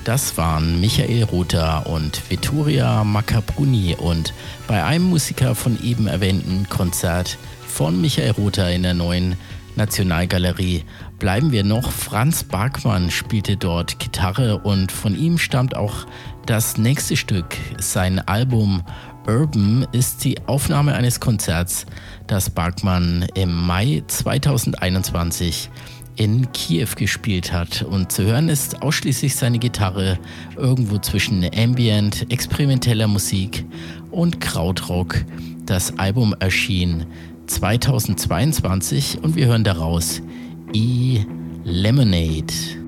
Das waren Michael Rother und Vittoria Maccabruni, und bei einem Musiker von eben erwähnten Konzert von Michael Rother in der Neuen Nationalgalerie bleiben wir noch. Franz Barkmann spielte dort Gitarre und von ihm stammt auch das nächste Stück. Sein Album Urban ist die Aufnahme eines Konzerts, das Barkmann im Mai 2021 in Kiew gespielt hat, und zu hören ist ausschließlich seine Gitarre irgendwo zwischen Ambient, experimenteller Musik und Krautrock. Das Album erschien 2022 und wir hören daraus E-Lemonade.